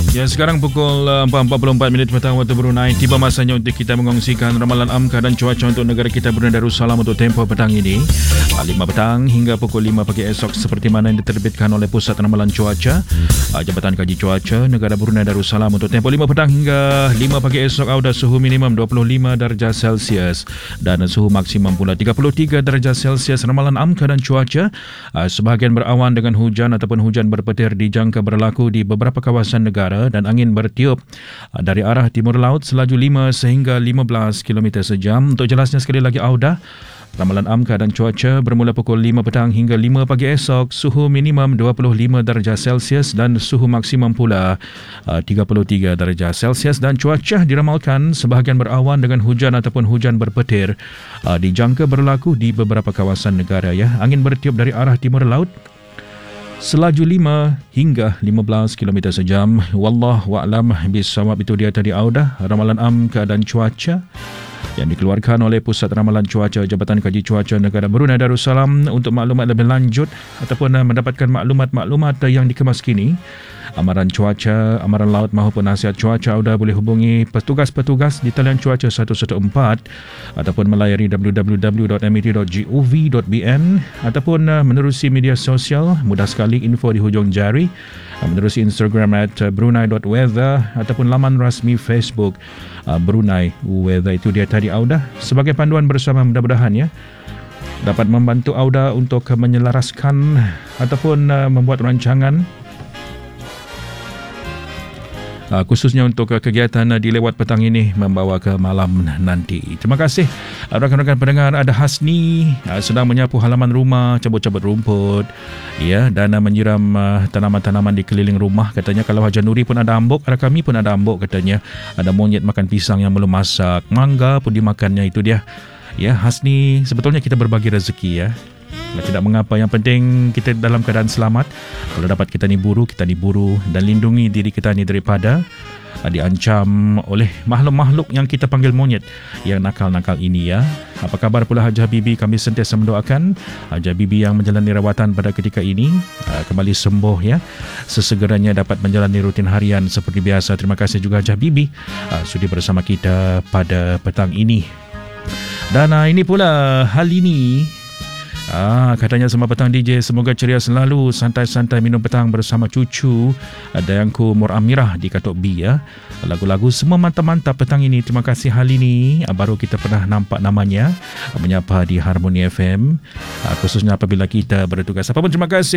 Ya, sekarang pukul 4.44 minit petang waktu Brunei. Tiba masanya untuk kita mengongsikan ramalan amka dan cuaca untuk negara kita Brunei Darussalam untuk tempoh petang ini. 5 petang hingga pukul 5 pagi esok seperti mana yang diterbitkan oleh Pusat Ramalan Cuaca Jabatan Kaji Cuaca Negara Brunei Darussalam untuk tempoh 5 petang hingga 5 pagi esok. Ada suhu minimum 25 darjah Celsius dan suhu maksimum pula 33 darjah Celsius. Ramalan amka dan cuaca sebahagian berawan dengan hujan ataupun hujan berpetir dijangka berlaku di beberapa kawasan negara dan angin bertiup dari arah timur laut selaju 5 sehingga 15 km sejam. Untuk jelasnya sekali lagi Auda, ramalan amka dan cuaca bermula pukul 5 petang hingga 5 pagi esok, suhu minimum 25 darjah Celsius dan suhu maksimum pula 33 darjah Celsius. Dan cuaca diramalkan sebahagian berawan dengan hujan ataupun hujan berpetir dijangka berlaku di beberapa kawasan negara. Ya, angin bertiup dari arah timur laut selaju 5 hingga 15 km sejam. Wallahu a'lam bissawab. Itu dia tadi Auda, ramalan amka dan cuaca yang dikeluarkan oleh Pusat Ramalan Cuaca Jabatan Kaji Cuaca Negara Brunei Darussalam. Untuk maklumat lebih lanjut ataupun mendapatkan maklumat-maklumat yang dikemas kini, amaran cuaca, amaran laut maupun nasihat cuaca, Auda boleh hubungi petugas-petugas di talian cuaca 114 ataupun melayari www.met.gov.bn ataupun menerusi media sosial. Mudah sekali info di hujung jari, menerusi Instagram @brunei.weather ataupun laman rasmi Facebook Brunei Weather. Itu dia tadi Auda sebagai panduan bersama, mudah-mudahan ya dapat membantu Auda untuk menyelaraskan ataupun membuat rancangan khususnya untuk kegiatan di lewat petang ini membawa ke malam nanti. Terima kasih rakan-rakan pendengar. Ada Hasni sedang menyapu halaman rumah, cabut-cabut rumput ya, dan menyiram tanaman-tanaman di keliling rumah. Katanya kalau Haji Nuri pun ada ambok, ada kami pun ada ambok katanya. Ada monyet makan pisang yang belum masak, mangga pun dimakannya. Itu dia ya Hasni, sebetulnya kita berbagi rezeki ya. Tidak mengapa, yang penting kita dalam keadaan selamat. Kalau dapat kita ni buru dan lindungi diri kita ni daripada diancam oleh makhluk-makhluk yang kita panggil monyet yang nakal-nakal ini ya. Apa kabar pula Haji Habibi? Kami sentiasa mendoakan Haji Habibi yang menjalani rawatan pada ketika ini kembali sembuh ya, sesegeranya dapat menjalani rutin harian seperti biasa. Terima kasih juga Haji Habibi sudi bersama kita pada petang ini. Dan ini pula hal ini katanya semua petang DJ semoga ceria selalu, santai-santai minum petang bersama cucu dayangku Mur Amirah di Katok B ya. Lagu-lagu semua mantap-mantap petang ini. Terima kasih Halini, baru kita pernah nampak namanya menyapa di Harmoni FM, khususnya apabila kita bertugas. Apapun terima kasih.